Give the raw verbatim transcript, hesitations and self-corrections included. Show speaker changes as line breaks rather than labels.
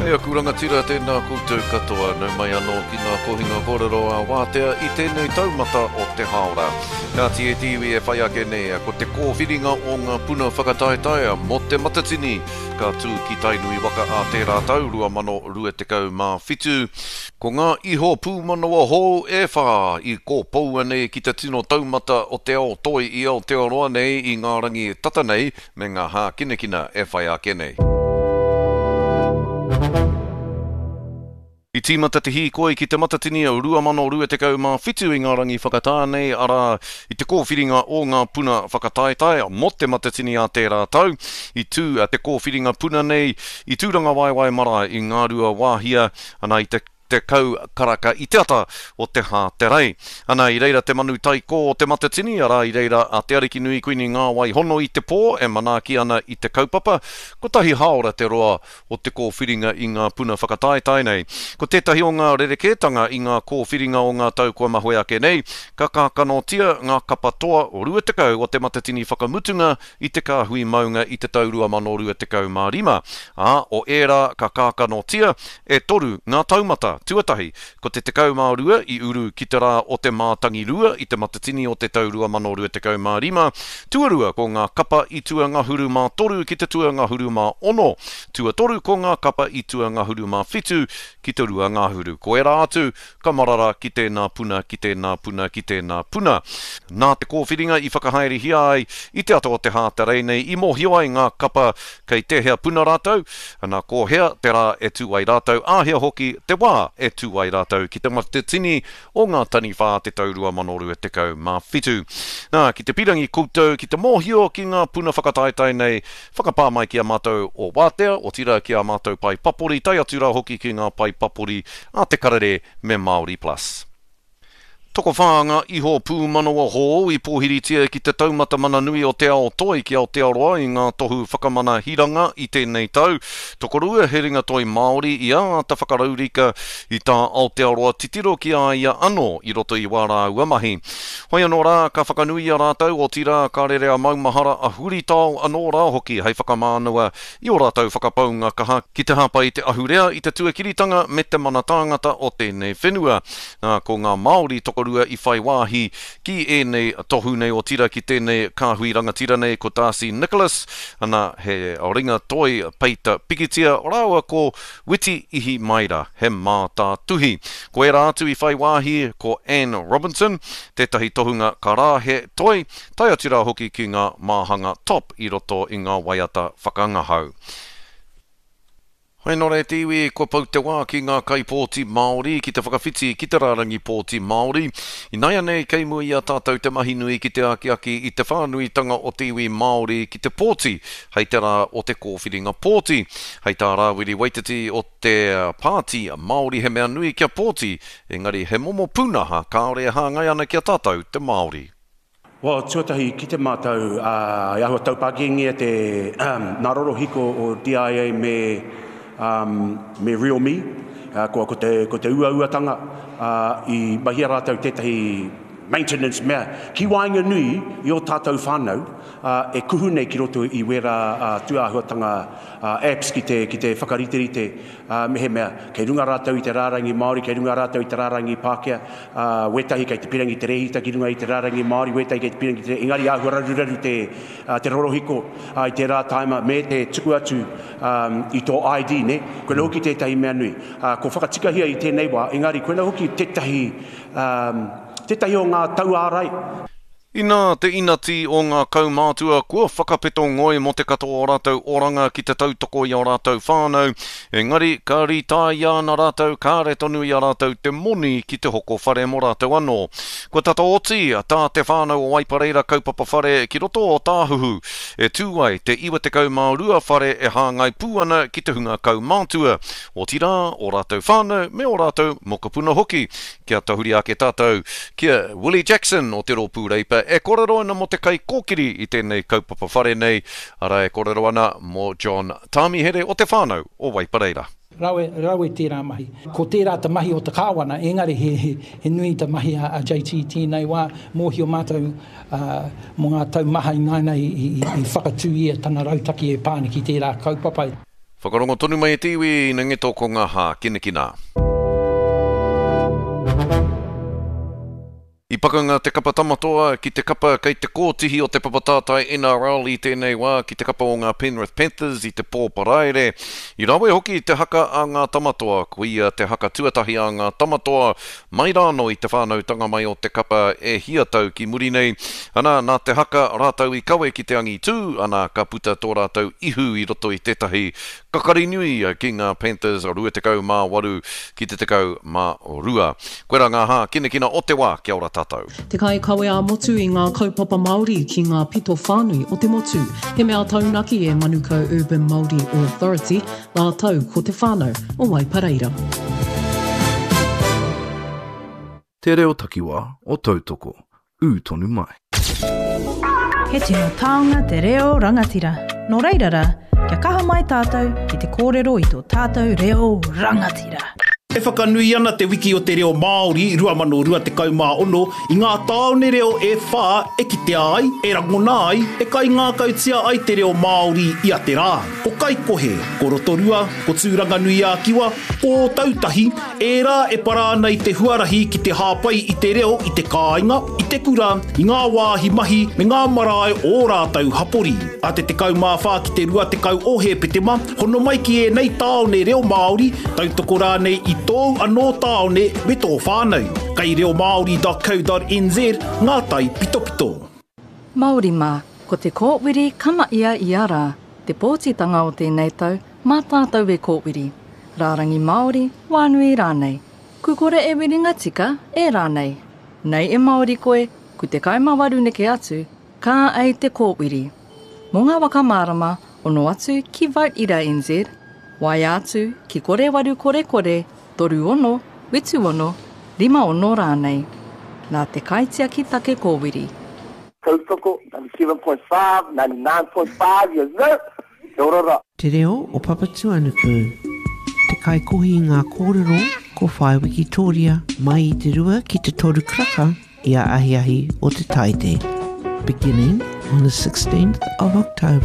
Hea kuranga tira tēnā koutou katoa, nau mai anō ki ngā kohinga kōrero a wātea I tēnei taumata o te haora. Nā tie tiwi e whai ake nei, ko te kōwhiringa o ngā puna whakataetaea mo te matatini, ka tū ki tainui waka a tērā tau rua mano rua te kau mā whitu. Ko ngā iho pūmanawa hō e whā, I kō pou anei ki te tino taumata o te ao toi I Aotearoa nei I ngā rangi tata nei, me ngā hā kinekina e whai ake nei. I tīmata te hīkoi ki te matatini o rua mano rua te kau mā whitu I ngā rangi whakatānei ara I te kōwhiringa o ngā puna whakataetaea mo te matatini a tērā tau. I tū a te kōwhiringa puna nei, I tūranga waiwai mara I ngā rua wāhia, ana I te te kau karaka I te ata o te hā te rei. Ana I reira te manu taiko o te matatini, ara I reira a te ariki nui kuini ngā wai hono I te pō, e manaki ana I te kaupapa, ko tahi haora te roa o te kōwhiringa I ngā puna whakataetai nei. Ko tētahi o ngā rerekētanga I ngā kōwhiringa o ngā tau kua mahoe ake nei, ka kākanotia ngā kapatoa o rua te kau o te matatini whakamutunga I te kāhui maunga I te tau rua mano rua te kau mā rima. A, o era ka kākanotia e toru ngā taumata tuatahi, ko te tekau mā rua I uru ki te rā o te mātangi rua I te matatini o te tau rua mano rua te kau mā rima, tuarua ko ngā kapa I tua ngahuru mā toru ki te tua ngahuru mā ono, tua toru ko ngā kapa I tua ngahuru mā whitu ki te rua ngahuru. Ko e rā atu, ka marara ki tēnā puna, ki tēnā puna, ki tēnā puna. Nā te kōwhiringa I whakahaere hi ai, I te ato o te hāta rei nei, I mohio ai ngā kapa kei te hea puna rātau, ana ko hea te rā e tū ai rātau, āhea hoki te wā e tū ai rātau ki te matatini o ngā tani whā te taurua manoru e te kau mā whitu. Nā, ki te pirangi koutou, ki te mōhio ki ngā puna whakataetai nei, whakapā mai ki a mātou o wātea, o tira ki a mātou pai papori, tai atura hoki ki ngā pai papori a te karere me Māori Plus. Toko whāanga iho pūmanawa hō I pōhiritia ki te taumata mana nui o te ao toi ki Aotearoa I ngā tohu whakamana hiranga I tēnei tau. Toko rua he ringa toi Māori I a ta whakaraurika I tā Aotearoa titiro ki a ia anō I roto I wārā uamahi. Hoi anō rā ka whakanui a rātau o tira ka rere a maumahara a huri tāo anō rā hoki hei whakamānua I o rātau whakapaunga kaha ki te hapa I te ahurea I te tuakiritanga me te mana tāngata o tēnei whenua. Nā, ko ngā Māori toko rua I whai wāhi ki e nei tohu nei o tira ki tēnei kāhui rangatira nei ko Darcy Nicholas, ana he o ringa toi peita pikitia o rāua ko Witi Ihi Maira, he mātā tuhi. Ko e rātu I whai wāhi ko Anne Robinson, tētahi tohunga ka rā he toi, tai atira hoki ki ngā māhanga top I roto I ngā waiata whakangahau. Hei nō re tiwi, ko pau te wā ki ngā kaipōti Māori, ki te whakawhiti ki te rārangi pōti Māori. I nai anei kei mui a tātou te mahi nui ki te aki aki I te whānuitanga o tiwi Māori ki te pōti, hei te rā o te kōwhiringa pōti. Hei tā rāwiri waititi o te pāti Māori he mea nui kia pōti, engari he momo pūnaha kāore e hāngai ana kia tātou te Māori.
Well, tuatahi ki te mātou, uh, i ahua taupākingia te um, nāroro hiko o D I A me Um, me Real Me, uh, ko, ko te, ko te ua-uatanga uh, I mahia rātau tētahi maintenance mea. Ki wāinga nui I o tātou whānau, uh, e kuhu nei ki roto I wera uh, tuahuatanga uh, apps ki te, ki te whakariterite uh, me he mea. Kei runga rātau I te rārangi Māori, kei runga rātau I te rārangi Pākehā, uh, wetahi kei te pirangi te rehita, ki runga I te rārangi Māori, wetahi kei te pirangi te engari āhua raruraru te, uh, te rorohiko uh, I te rā taima me te tuku atu um, I tō I D, ne? Koena hoki tētahi mea nui. Uh, ko whakatikahia I tēnei wā, engari koena hoki tētahi um, tētahi o ngā tau ārai.
Ina te inati o ngā kaumātua kua whakapeto ngoi mo te kato o rātou oranga ki te tautoko I o rātou whānau. Engari, ka ritai ana rātou, ka retonu I a rātou te moni ki te hoko whare mo rātou anō. Kua tata oti, tā te whānau o Waipareira kaupapa whare ki roto o tāhuhu. E tūai, te iwa te kaumārua whare e hāngai pūana ki te hunga kaumātua. O tira, o rātou whānau, me o rātou mokapuna hoki. Kia tahuri ake tātou, kia Willie Jackson o te rōpū reipa. E korero ana mo te kai kōkiri I tēnei kaupapa whare nei, ara e korero ana mo John Tamihere o te whānau o Waipareira.
Rawe, rawe tērā mahi. Ko tērā te mahi o te kāwana, engari he, he, he nui te mahi a, a J T tēnei wā, mōhio mātou uh, mo ngā tau maha I ngainai I, I, I whakatū ia tana rautaki e pāne ki tērā kaupapa.
Whakarongo tonu mai e tiwi na ngeto ko ngā hā kina kina. I pakanga te kapa tamatoa ki te kapa kei te kōtihi o te papatātai N R L i tēnei wā ki te kapa o ngā Penrith Panthers i te pōparaere. I rawe hoki te haka a ngā tamatoa, kuia te haka tuatahi a ngā tamatoa, mai rāno i te whānautanga mai o te kapa e hiatau ki muri nei. Ana, nā te haka rātau i kawe ki te angi tū, ana ka puta tō rātau ihu i roto i tētahi kakari nui ki ngā Panthers o rua tekau mā waru ki te tekau mā rua. Koera ngā hā kina kina o te wā, kia ora tātou.
Te kai kawe a motu i ngā kaupapa Māori ki ngā pito whānui o te motu. He mea taunaki e Manukau Urban Māori Authority, ngā tau ko te whānau o Waipareira.
Te reo takiwā o tautoko, u tonu mai.
He tino taonga te reo rangatira. Nō reirara, kia kaha mai tātou ki te kōrero i tō tātou reo rangatira.
E whakanui ana te wiki o te reo Māori, rua mano rua te kaumā ono, i ngā tāone reo e whā, e ki te ai, e rangona ai, e kai ngā kautia ai te reo Māori i a te rā. Ko kai kohe, ko rotorua, ko tūranga nui a kiwa, ko tautahi, e rā e parānei te huarahi ki te hāpai i te reo, i te kāinga, i te kura, i ngā wāhi mahi, me ngā marae o rātau hapori. A te te kaumā whā ki te rua te kau ohe petema, hono mai ki e nei tāone reo Māori, tautoko rānei i tōu anō tāone me tō whānau. Kai reo Māori dot co dot n z, ngā tai pito pito.
Māori mā, ko te kōwiri kama ia i ara, te pōtitanga o tēnei tau, mā tātou e kōwiri. Rārangi Māori, wānui rānei. Kukore e wiringa tika, e rānei. Nei e Māori koe, ku te kaimawaru neke atu, kā ei te kōwiri. Mō ngā waka mārama, ono atu ki Vote Ira N Z, wai atu ki kore waru kore kore, toru ono, witu ono, rima ono rānei. Nā te kaitia ki take kōwiri.
Tautoko, ninety-seven point five, ninety-nine point five, yes, no. Te orora.
Te reo o Papatuanuku. Te kai kohi ngā kōrero ko whai Wikitoria mai i te rua ki te toru kraka i a ahi ahi o te taite. Beginning on the sixteenth of October.